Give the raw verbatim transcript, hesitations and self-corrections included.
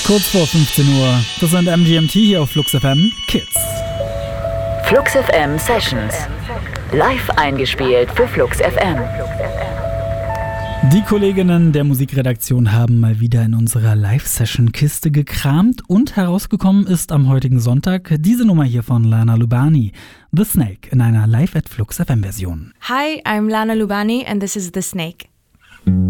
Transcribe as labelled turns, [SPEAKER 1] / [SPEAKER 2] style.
[SPEAKER 1] Kurz vor fünfzehn Uhr. Das sind M G M T hier auf Flux F M Kids.
[SPEAKER 2] Flux F M Sessions. Live eingespielt für Flux F M.
[SPEAKER 1] Die Kolleginnen der Musikredaktion haben mal wieder in unserer Live-Session-Kiste gekramt und herausgekommen ist am heutigen Sonntag diese Nummer hier von Lana Lubani, The Snake, in einer Live at Flux F M Version.
[SPEAKER 3] Hi, I'm Lana Lubani and this is The Snake.